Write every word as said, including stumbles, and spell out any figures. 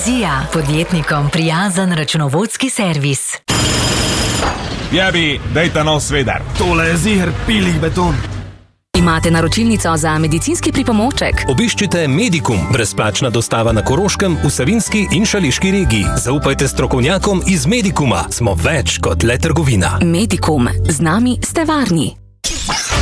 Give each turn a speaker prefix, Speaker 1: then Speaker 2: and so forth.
Speaker 1: Vizija, podjetnikom prijazen računovodski servis.
Speaker 2: Jabi, dejta nov svedar.
Speaker 3: Tole je ziher pilik beton.
Speaker 4: Imate naročilnico za medicinski pripomoček?
Speaker 5: Obiščite Medikum, brezplačna dostava na Koroškem, v Savinjski in Šaleški regiji. Zaupajte strokovnjakom iz Medikuma. Smo več kot le trgovina.
Speaker 4: Medikum. Z nami ste varni.